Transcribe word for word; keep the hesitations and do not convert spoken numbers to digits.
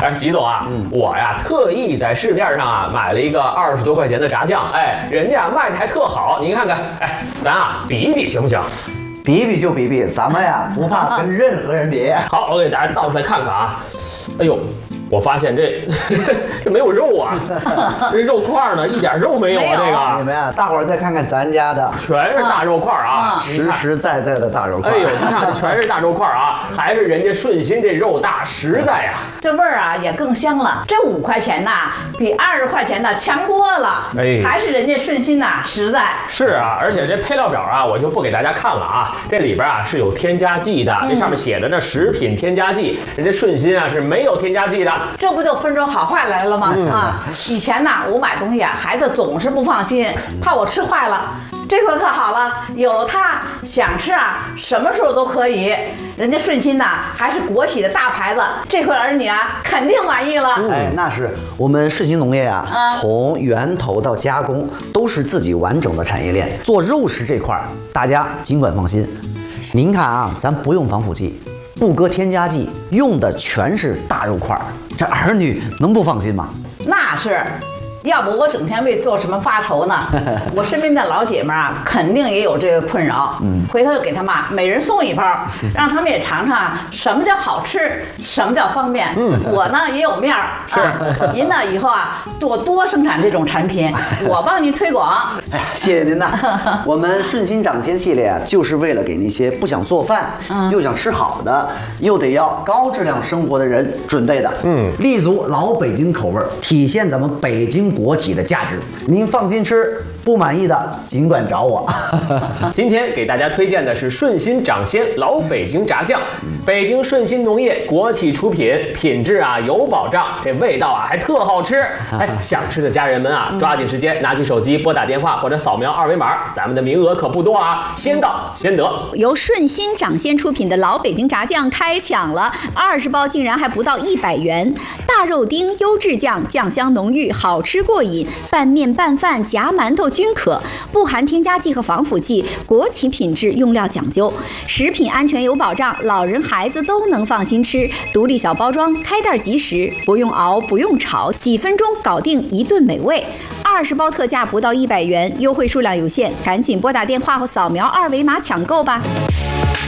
哎，吉总啊，嗯、我呀特意在市面上啊买了一个二十多块钱的炸酱，哎，人家卖的还特好，您看看，哎，咱啊比一比行不行？ 比比就比比，咱们呀不怕跟任何人比。 好，我给大家倒出来看看啊。哎呦，我发现这这没有肉啊，这肉块呢一点肉没有啊。这个你们呀，大伙儿再看看咱家的， 全是大肉块啊， 实实在在的大肉块。 哎呦，你看这全是大肉块啊，还是人家顺心这肉大实在呀。 这味儿啊也更香了。这五块钱呐，比二十块钱的强多了。哎，还是人家顺心呐实在。 是啊，而且这配料表啊，我就不给大家看了啊。这里边啊是有添加剂的，这上面写着呢食品添加剂，人家顺心啊是没有添加剂的。 这不就分出好坏来了吗？嗯、啊，以前呐，我买东西啊，孩子总是不放心，怕我吃坏了。这回可好了，有了它，想吃啊，什么时候都可以。人家顺心呐，还是国企的大牌子，这回儿女啊，肯定满意了。 哎，那是我们顺心农业啊，啊从源头到加工都是自己完整的产业链。做肉食这块，大家尽管放心。您看啊，咱不用防腐剂。不搁添加剂，用的全是大肉块，这儿女能不放心吗？ 那是，要不我整天为做什么发愁呢？我身边的老姐们啊，肯定也有这个困扰。嗯，回头就给他们每人送一包，让他们也尝尝什么叫好吃，什么叫方便。嗯，我呢也有面儿。是，啊、您呢以后啊多多生产这种产品，我帮您推广。 哎呀，谢谢您呐！我们顺心掌鲜系列啊，就是为了给那些不想做饭、嗯、又想吃好的，又得要高质量生活的人准备的。嗯，立足老北京口味，体现咱们北京国企的价值。您放心吃，不满意的尽管找我。 今天给大家推荐的是顺心掌鲜老北京炸酱，北京顺心农业国企出品，品质啊有保障，这味道啊还特好吃。哎，想吃的家人们啊，抓紧时间拿起手机拨打电话或者扫描二维码，咱们的名额可不多啊，先到先得。 由顺心掌鲜出品的老北京炸酱开抢了，二十包竟然还不到一百元，大肉丁优质酱，酱香浓郁，好吃过瘾，拌面拌饭夹馒头均可，不含添加剂和防腐剂，国企品质，用料讲究，食品安全有保障，老人孩子都能放心吃。独立小包装，开袋即食，不用熬不用炒，几分钟搞定一顿美味。二十包特价不到一百元，优惠数量有限，赶紧拨打电话或扫描二维码抢购吧。